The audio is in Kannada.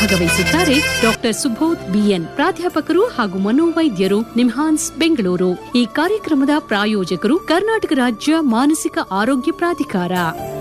ಭಾಗವಹಿಸುತ್ತಾರೆ ಡಾಕ್ಟರ್ ಸುಬೋಧ್ ಬಿಎನ್, ಪ್ರಾಧ್ಯಾಪಕರು ಹಾಗೂ ಮನೋವೈದ್ಯರು, ನಿಮ್ಹಾನ್ಸ್ ಬೆಂಗಳೂರು. ಈ ಕಾರ್ಯಕ್ರಮದ ಪ್ರಾಯೋಜಕರು ಕರ್ನಾಟಕ ರಾಜ್ಯ ಮಾನಸಿಕ ಆರೋಗ್ಯ ಪ್ರಾಧಿಕಾರ.